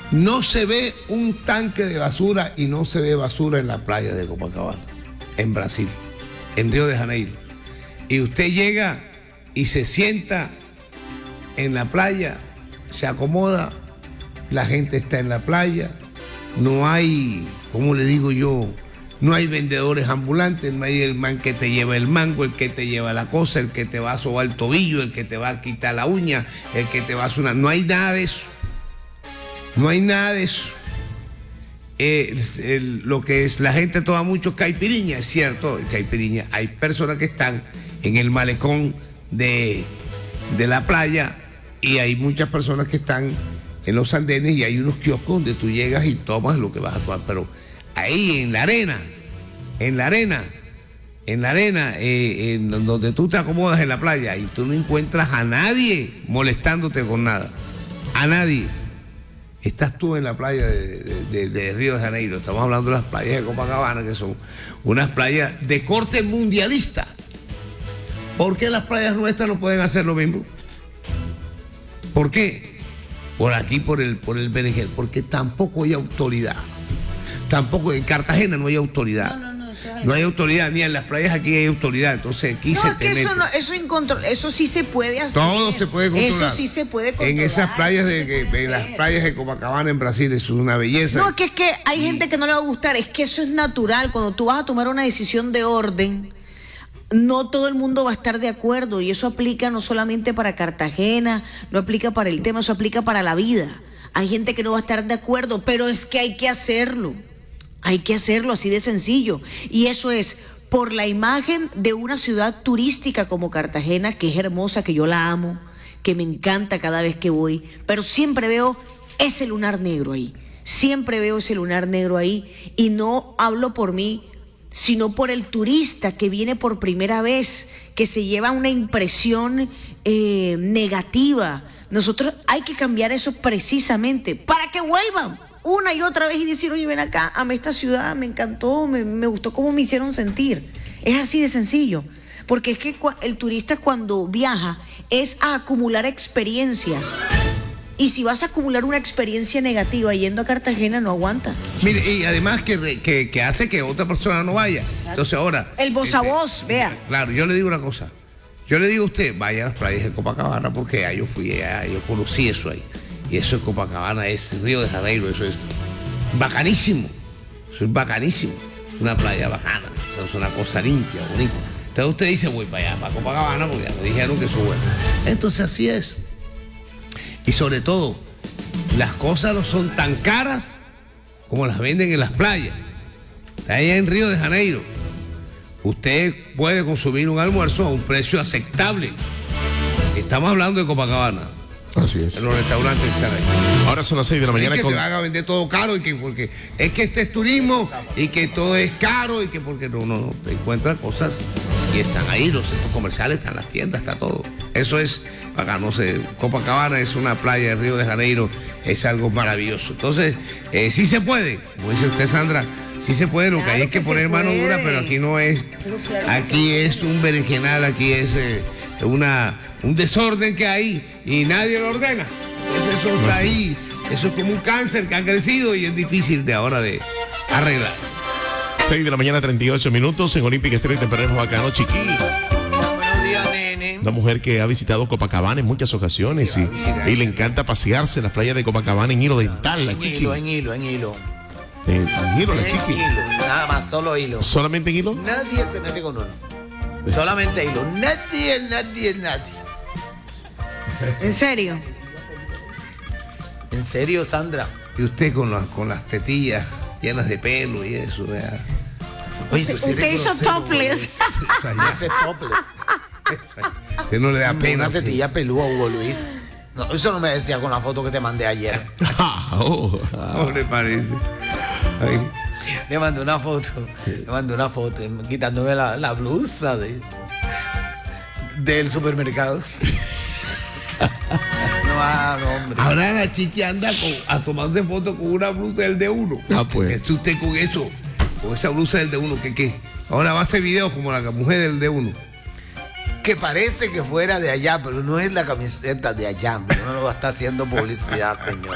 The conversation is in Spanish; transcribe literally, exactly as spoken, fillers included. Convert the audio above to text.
No se ve un tanque de basura y no se ve basura en la playa de Copacabana, en Brasil, en Río de Janeiro. Y usted llega y se sienta en la playa, se acomoda, la gente está en la playa, no hay, ¿cómo le digo yo? No hay vendedores ambulantes, no hay el man que te lleva el mango, el que te lleva la cosa, el que te va a sobar el tobillo, el que te va a quitar la uña, el que te va a hacer una... No hay nada de eso. No hay nada de eso. Eh, el, lo que es, la gente toma mucho caipiriña, es cierto, caipiriña. Hay personas que están en el malecón de, de la playa y hay muchas personas que están en los andenes y hay unos kioscos donde tú llegas y tomas lo que vas a tomar. Pero ahí en la arena, en la arena, en la arena, eh, en donde tú te acomodas en la playa y tú no encuentras a nadie molestándote con nada, a nadie. Estás tú en la playa de, de, de, de Río de Janeiro. Estamos hablando de las playas de Copacabana, que son unas playas de corte mundialista. ¿Por qué las playas nuestras no pueden hacer lo mismo? ¿Por qué? Por aquí, por el, por el berenjena, porque tampoco hay autoridad. Tampoco en Cartagena no hay autoridad. No, no, no, no hay autoridad, ni en las playas aquí hay autoridad. Entonces aquí no, se es que te eso, mete. no, eso, incontro- eso sí se puede hacer. Todo se puede controlar. Eso sí se puede controlar. En esas playas de, se que, en las playas de Copacabana en Brasil es una belleza. No, es que, es que hay gente que no le va a gustar. Es que eso es natural. Cuando tú vas a tomar una decisión de orden, no todo el mundo va a estar de acuerdo. Y eso aplica no solamente para Cartagena, no aplica para el tema, eso aplica para la vida. Hay gente que no va a estar de acuerdo, pero es que hay que hacerlo. Hay que hacerlo así de sencillo. Y eso es por la imagen de una ciudad turística como Cartagena, que es hermosa, que yo la amo, que me encanta cada vez que voy, pero siempre veo ese lunar negro ahí. Siempre veo ese lunar negro ahí. Y no hablo por mí, sino por el turista que viene por primera vez, que se lleva una impresión eh, negativa. Nosotros hay que cambiar eso precisamente para que vuelvan una y otra vez y decir, oye, ven acá, amé esta ciudad, me encantó, me, me gustó cómo me hicieron sentir. Es así de sencillo, porque es que el turista cuando viaja es a acumular experiencias. Y si vas a acumular una experiencia negativa yendo a Cartagena, no aguanta. Mire, y además que, que, que hace que otra persona no vaya. Exacto. Entonces ahora... El voz a voz, vea. Claro, yo le digo una cosa. Yo le digo a usted, vaya a las playas de Copacabana, porque ya yo fui allá, yo conocí eso ahí. Y eso es Copacabana, es Río de Janeiro, eso es bacanísimo. Eso es bacanísimo. Una playa bacana, eso es una cosa limpia, bonita. Entonces usted dice, voy para allá, para Copacabana, porque ya me dijeron que eso es bueno. Entonces así es. Y sobre todo, las cosas no son tan caras como las venden en las playas. Allá en Río de Janeiro, usted puede consumir un almuerzo a un precio aceptable. Estamos hablando de Copacabana. Así es. En los restaurantes que están ahí. Ahora son las seis de la mañana. Es que con... te van a vender todo caro y que porque es que este es turismo y que todo es caro y que porque no, no, no, te encuentras cosas y están ahí, los centros comerciales, están las tiendas, está todo. Eso es, acá no sé, Copacabana es una playa de Río de Janeiro, es algo maravilloso. Entonces, eh, sí se puede, como dice usted, Sandra, sí se puede, lo Claro que hay es que, que poner mano puede. dura, pero aquí no es, Claro aquí es un berenjenal, aquí es eh, una, un desorden que hay y nadie lo ordena. Eso, eso está ahí, eso es como un cáncer que ha crecido y es difícil de ahora de arreglar. seis de la mañana, treinta y ocho minutos en Olympic Street de Perrero Bacano, Chiqui. Buenos días, nene. Una mujer que ha visitado Copacabana en muchas ocasiones y, y le encanta pasearse en las playas de Copacabana en hilo dental, la En Chiqui. hilo, en hilo, en hilo. En, en hilo, la En Chiqui. hilo, nada más, solo hilo. ¿Solamente en hilo? Nadie se mete con uno. Solamente hilo. Nadie, nadie, nadie. ¿En serio? ¿En serio, Sandra? Y usted con las, con las tetillas llenas de pelo y eso, vea. Oye, tú sí Usted eres hizo grosero, topless. O sea, ya, Ese es topless. usted no le da pena. Una tetilla pelúa, Hugo Luis. No, eso no me decía con la foto que te mandé ayer. Ah, oh, ah. ¿Cómo le parece? Ay, Le mandé una foto. Le mandé una foto quitándome la, la blusa de, del supermercado. No, ah, no, hombre. ahora la Chiqui anda con, a tomarse fotos con una blusa del de uno. Ah, pues. ¿Qué hace usted con eso? Con esa blusa del de uno, ¿qué qué? Ahora va a hacer videos como la mujer del de uno. Que parece que fuera de allá, pero no es la camiseta de allá. No lo va a estar haciendo publicidad, señor.